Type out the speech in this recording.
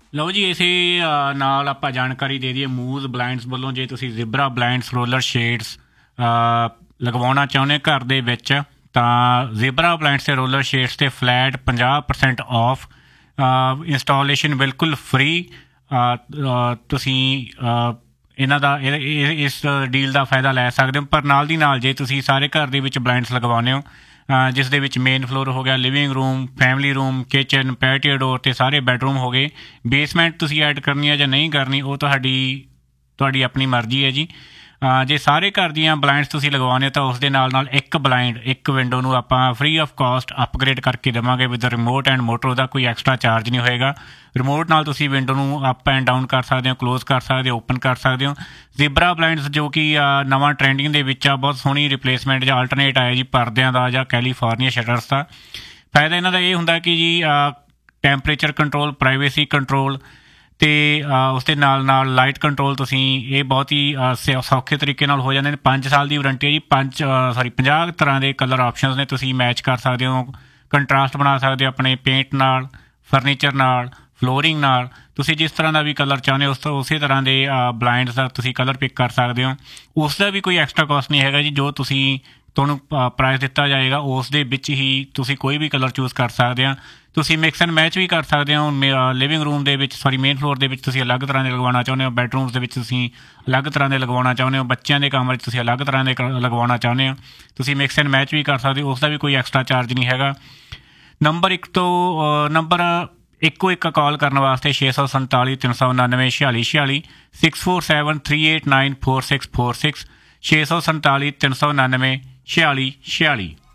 ਲਓ ਜੀ, ਇਸੇ ਨਾਲ ਆਪਾਂ ਜਾਣਕਾਰੀ ਦੇ ਦਈਏ ਮੂਜ਼ ਬਲਾਈਂਡਸ ਵੱਲੋਂ। ਜੇ ਤੁਸੀਂ ਜ਼ਿਬਰਾ ਬਲਾਈਂਡਸ ਰੋਲਰ ਸ਼ੇਡਸ ਲਗਵਾਉਣਾ ਚਾਹੁੰਦੇ ਘਰ ਦੇ ਵਿੱਚ, ਤਾਂ ਜ਼ਿਬਰਾ ਬਲਾਈਂਡਸ ਅਤੇ ਰੋਲਰ ਸ਼ੇਡਸ 'ਤੇ ਫਲੈਟ 50% ਆਫ, ਇੰਸਟਾਲੇਸ਼ਨ ਬਿਲਕੁਲ ਫਰੀ। ਤੁਸੀਂ ਇਹਨਾਂ ਦਾ ਇਸ ਡੀਲ ਦਾ ਫਾਇਦਾ ਲੈ ਸਕਦੇ ਹੋ। ਪਰ ਨਾਲ ਦੀ ਨਾਲ ਜੇ ਤੁਸੀਂ ਸਾਰੇ ਘਰ ਦੇ ਵਿੱਚ ਬਲਾਈਂਡਸ ਲਗਵਾਉਂਦੇ ਹੋ, ਜਿਸ ਦੇ ਵਿੱਚ ਮੇਨ ਫਲੋਰ ਹੋ ਗਿਆ, living room, family room, kitchen, patio ਡੋਰ ਅਤੇ ਸਾਰੇ ਬੈਡਰੂਮ ਹੋ ਗਏ, ਬੇਸਮੈਂਟ ਤੁਸੀਂ ਐਡ ਕਰਨੀ ਹੈ ਜਾਂ ਨਹੀਂ ਕਰਨੀ ਉਹ ਤੁਹਾਡੀ ਆਪਣੀ ਮਰਜ਼ੀ ਹੈ ਜੀ। ਜੇ ਸਾਰੇ ਘਰ ਦੀਆਂ ਬਲਾਈਂਡਸ ਤੁਸੀਂ ਲਗਵਾਉਂਦੇ ਹੋ ਤਾਂ ਉਸ ਦੇ ਨਾਲ ਇੱਕ ਬਲਾਈਂਡ, ਇੱਕ ਵਿੰਡੋ ਨੂੰ ਆਪਾਂ ਫਰੀ ਆਫ ਕਾਸਟ ਅਪਗ੍ਰੇਡ ਕਰਕੇ ਦੇਵਾਂਗੇ ਵਿਦ ਰਿਮੋਟ ਐਂਡ ਮੋਟਰ। ਉਹਦਾ ਕੋਈ ਐਕਸਟਰਾ ਚਾਰਜ ਨਹੀਂ ਹੋਏਗਾ। ਰਿਮੋਟ ਨਾਲ ਤੁਸੀਂ ਵਿੰਡੋ ਨੂੰ ਅਪ ਐਂਡ ਡਾਊਨ ਕਰ ਸਕਦੇ ਹੋ, ਕਲੋਜ਼ ਕਰ ਸਕਦੇ ਹੋ, ਓਪਨ ਕਰ ਸਕਦੇ ਹੋ। ਜ਼ਿਬਰਾ ਬਲਾਈਂਡਸ ਜੋ ਕਿ ਨਵਾਂ ਟਰੈਂਡਿੰਗ ਦੇ ਵਿੱਚ ਆ, ਬਹੁਤ ਸੋਹਣੀ ਰਿਪਲੇਸਮੈਂਟ ਜਾਂ ਆਲਟਰਨੇਟ ਆਇਆ ਜੀ ਪਰਦਿਆਂ ਦਾ ਜਾਂ ਕੈਲੀਫੋਰਨੀਆ ਸ਼ਟਰਸ ਦਾ। ਫਾਇਦਾ ਇਹਨਾਂ ਦਾ ਇਹ ਹੁੰਦਾ ਕਿ ਜੀ ਟੈਂਪਰੇਚਰ ਕੰਟਰੋਲ, ਪ੍ਰਾਈਵੇਸੀ ਕੰਟਰੋਲ ਅਤੇ ਉਸ ਦੇ ਨਾਲ ਲਾਈਟ ਕੰਟਰੋਲ, ਤੁਸੀਂ ਇਹ ਬਹੁਤ ਹੀ ਸੌਖੇ ਤਰੀਕੇ ਨਾਲ ਹੋ ਜਾਂਦੇ ਨੇ। 5 ਸਾਲ ਦੀ ਵਾਰੰਟੀ ਹੈ ਜੀ। 50 ਤਰ੍ਹਾਂ ਦੇ ਕਲਰ ਆਪਸ਼ਨਸ ਨੇ, ਤੁਸੀਂ ਮੈਚ ਕਰ ਸਕਦੇ ਹੋ, ਕੰਟਰਾਸਟ ਬਣਾ ਸਕਦੇ ਹੋ ਆਪਣੇ ਪੇਂਟ ਨਾਲ, ਫਰਨੀਚਰ ਨਾਲ, ਫਲੋਰਿੰਗ ਨਾਲ। ਤੁਸੀਂ ਜਿਸ ਤਰ੍ਹਾਂ ਦਾ ਵੀ ਕਲਰ ਚਾਹੁੰਦੇ ਹੋ ਉਸੇ ਤਰ੍ਹਾਂ ਦੇ ਬਲਾਈਂਡਸ ਦਾ ਤੁਸੀਂ ਕਲਰ ਪਿਕ ਕਰ ਸਕਦੇ ਹੋ। ਉਸ ਦਾ ਵੀ ਕੋਈ ਐਕਸਟਰਾ ਕਾਸਟ ਨਹੀਂ ਹੈਗਾ ਜੀ। ਜੋ ਤੁਹਾਨੂੰ ਪ੍ਰਾਈਸ ਦਿੱਤਾ ਜਾਏਗਾ ਉਸ ਦੇ ਵਿੱਚ ਹੀ ਤੁਸੀਂ ਕੋਈ ਵੀ ਕਲਰ ਚੂਜ਼ ਕਰ ਸਕਦੇ ਹੋ। ਤੁਸੀਂ ਮਿਕਸ ਐਂਡ ਮੈਚ ਵੀ ਕਰ ਸਕਦੇ ਹੋ। ਲਿਵਿੰਗ ਰੂਮ ਦੇ ਵਿੱਚ ਮੇਨ ਫਲੋਰ ਦੇ ਵਿੱਚ ਤੁਸੀਂ ਅਲੱਗ ਤਰ੍ਹਾਂ ਦੇ ਲਗਵਾਉਣਾ ਚਾਹੁੰਦੇ ਹੋ, ਬੈਡਰੂਮਸ ਦੇ ਵਿੱਚ ਤੁਸੀਂ ਅਲੱਗ ਤਰ੍ਹਾਂ ਦੇ ਲਗਵਾਉਣਾ ਚਾਹੁੰਦੇ ਹੋ, ਬੱਚਿਆਂ ਦੇ ਕਮਰੇ 'ਚ ਤੁਸੀਂ ਅਲੱਗ ਤਰ੍ਹਾਂ ਦੇ ਲਗਵਾਉਣਾ ਚਾਹੁੰਦੇ ਹੋ, ਤੁਸੀਂ ਮਿਕਸ ਐਂਡ ਮੈਚ ਵੀ ਕਰ ਸਕਦੇ ਹੋ। ਉਸ ਦਾ ਵੀ ਕੋਈ ਐਕਸਟਰਾ ਚਾਰਜ ਨਹੀਂ ਹੈਗਾ। ਨੰਬਰ ਇੱਕੋ ਇੱਕ ਕਾਲ ਕਰਨ ਵਾਸਤੇ 647 399 4646, 6473894646, 647 399 4646।